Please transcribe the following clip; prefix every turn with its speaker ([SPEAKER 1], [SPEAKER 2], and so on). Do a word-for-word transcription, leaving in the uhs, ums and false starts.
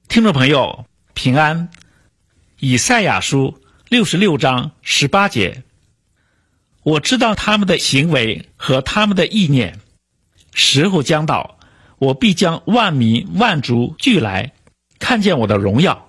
[SPEAKER 1] 听众朋友平安，以赛亚书六十六章十八节，我知道他们的行为和他们的意念，时候将到，我必将万民万族聚来，看见我的荣耀。